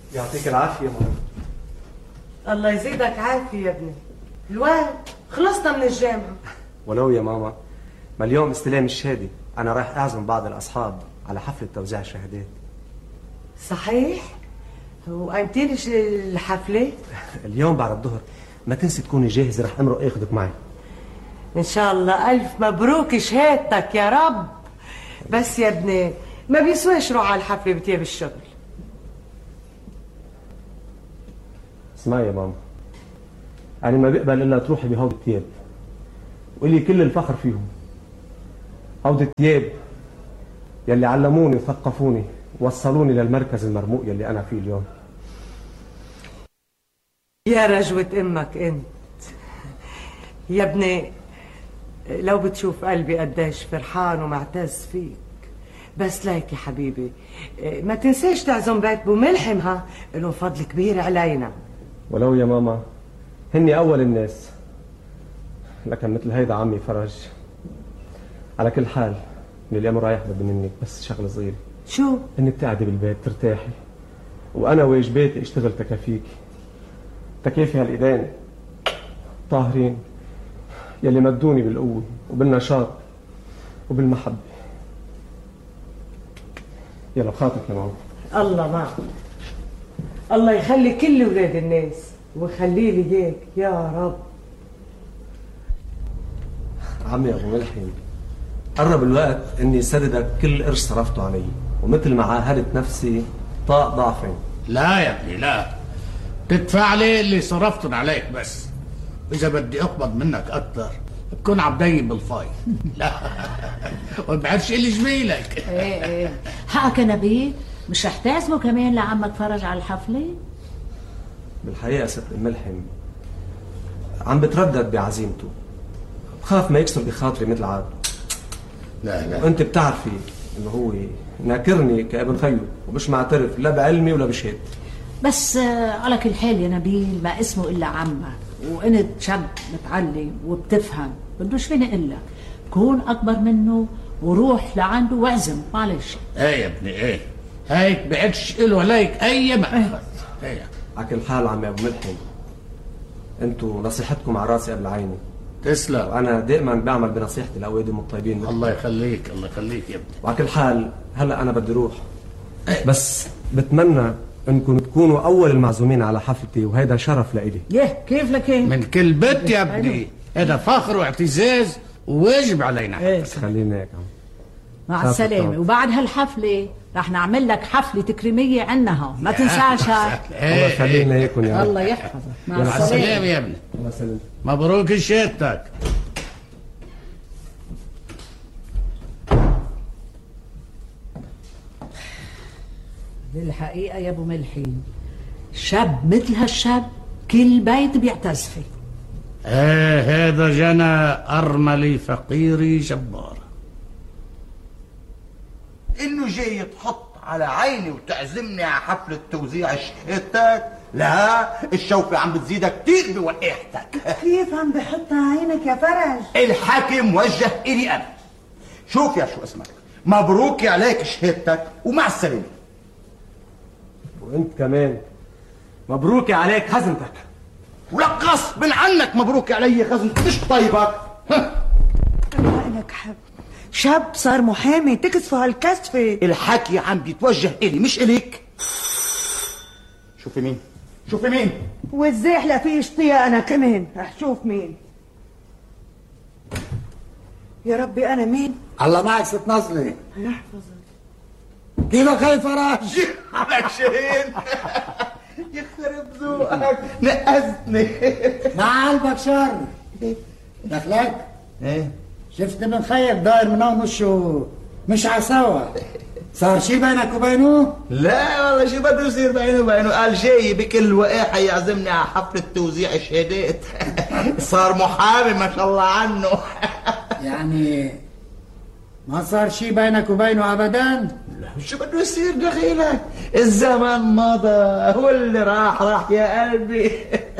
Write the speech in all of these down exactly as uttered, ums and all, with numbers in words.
يعطيك العافية ماما. الله يزيدك عافية يا ابني. الواد خلصنا من الجامعة. ولو يا ماما، ما اليوم استلام الشهادة، أنا رايح أعزم بعض الأصحاب على حفلة توزيع الشهادات. صحيح؟ وأمتى الحفلة؟ اليوم بعد الظهر، ما تنسي تكوني جاهزة، رح أمرق أخذك معي. إن شاء الله. ألف مبروك شهادتك يا رب. بس يا ابني ما بيسواش روح على الحفلة بتياب الشغل. اسمعي يا ماما، أنا ما بقبل إلا تروحي بهودة التياب، وإلي كل الفخر فيهم. هودة التياب يلي علموني وثقفوني ووصلوني للمركز المرموق يلي أنا فيه اليوم. يا رجوة أمك أنت يا ابني، لو بتشوف قلبي قديش فرحان ومعتز فيك. بس ليك يا حبيبي ما تنساش تعزم بيت بو ملحم، ها لهم فضل كبير علينا. ولو يا ماما هني أول الناس، لكن مثل هيدا عمي فرج. على كل حال من اليوم رايح بدي منك بس شغلة صغيرة. شو؟ انك تقعدي بالبيت ترتاحي، وانا واجباتي اشتغل تكافيكي، تكافي هالايدين طاهرين يلي مدوني بالقوة وبالنشاط وبالمحبة. يلا بخاطرك يا ماما. الله معك. الله يخلي كل ولاد الناس ويخلي لي اياك يا رب. عمي ابو ملحم، قرب الوقت اني سددك كل قرش صرفته علي، ومثل ما عاهدت نفسي طاق ضعفين. لا يا ابني لا، تدفع لي اللي صرفتن عليك بس، واذا بدي اقبض منك اكثر تكون عبدي بالفاي. لا ما بعرفش اللي جميلك. ايه ايه حقك يا نبيل، مش رح تعزمه كمان لعمك فرج على الحفله؟ بالحقيقه ست ملحم عم بتردد بعزيمته، بخاف ما يكسر بخاطري مثل عاد. لا لا، وانت بتعرفي انه هو ناكرني كابن خيو، ومش معترف لا بعلمي ولا بشهادتي. بس على كل حال يا نبيل ما اسمه الا عمك، وانت شاب متعلم وبتفهم، بدوش فيني اقول لك كون اكبر منه وروح لعنده واعزم. معلش. ايه يا ابني ايه، هيك بعدش له عليك اي مأخذ. ايه على كل حال عمي ابو ملحم، انتوا نصيحتكم على راسي قبل عيني. تسلم. وانا دائما بعمل بنصيحتي لاولادي الطيبين. الله يخليك الله يخليك يا ابني. وعلى كل حال هلا انا بدي اروح، بس بتمنى انكم تكونوا اول المعزومين على حفلتي، وهيدا شرف لإلي. يه كيف لك ايه؟ من كل بيت يا ابني، هذا فخر واعتزاز وواجب علينا. ايه خلينا هيك. مع السلامه. وبعد هالحفله رح نعمل لك حفله تكريميه عندنا، ما تنساش هاي. الله يخلينا هيكم يا الله يحفظك. مع السلامه. السلامه يا ابني. الله يسلمك. مبروك شهادتك. بالحقيقه يا ابو ملحين، شاب مثل هالشاب كل بيت بيعتز فيه. ايه هذا جنى ارملي فقيري جبار. انه جاي تحط على عيني وتعزمني على حفلة توزيع شهادتك؟ لا، الشوكة عم بتزيدك كتير بوقيحتك. كيف عم بحط عينك يا فرج؟ الحكي موجه الي انا. شوف يا شو اسمك، مبروك عليك شهادتك ومع السلامة. وانت كمان مبروك عليك خزنتك. ولك غصب عنك مبروك علي خزنتك مش طيبك. الله لك حب، شاب صار محامي تكسفه هالكسفة. الحكي عم بيتوجه الي مش اليك. شوفي مين شوفي مين والزاحلة في اشتيا انا كمان. رح شوف مين. يا ربي انا مين؟ الله معك ست نصلي. الله يحفظك. كيفك هاي فرج؟ على شهين. يخرب ذوقك نقزني. مع قلبك شر. دخلك؟ ايه شفت من خيك داير من هون وشه مش عسوا، صار شي بينك وبينه؟ لا والله شو بده يصير بينه وبينه، قال جاي بكل وقاحة يعزمني على حفلة توزيع شهادات. صار محامي ما شاء الله عنه. يعني ما صار شي بينك وبينه ابدا؟ شو بده يصير دخيلك، الزمن مضى واللي راح راح يا قلبي.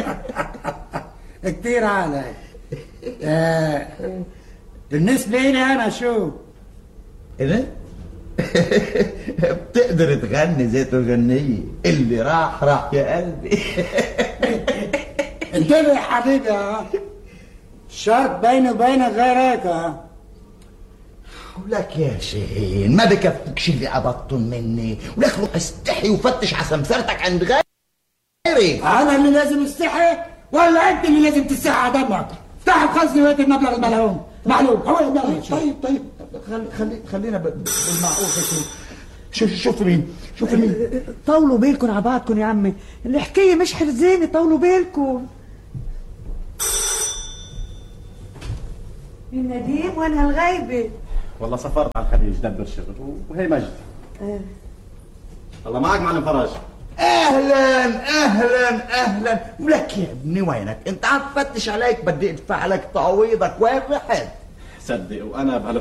كتير عليك. آه بالنسبة لي انا شو؟ ايه بتقدر تغني زيت الغنية. اللي راح راح يا قلبي. انتبه يا حبيبي، ها شرط بيني وبينك غير هيك. ها ولك يا شيخين ما بكفكش اللي قبضتن مني، ولك روح استحي وفتش على سمسرتك عند غيري. انا اللي لازم استحي ولا انت اللي لازم تستحي على دمك؟ افتح بخزني وقت المبلغ الملعون معلوم. هو طيب طيب طيب خلي خلي خلينا بالمعقول. شوف شوف مين شوف مين. طولوا بالكم على بعضكم يا عمي، الحكايه مش حرزانه، طولوا بالكم. النديم وين هالغيبه؟ والله سافرت على الخليج دبر شغل وهي مجد. اه الله معك معلم فراج. اهلا اهلا اهلا. ولك يا ابني وينك؟ انت عم تفتش عليك، بدي ادفع لك تعويضك وين رحت؟ صدق وانا بهال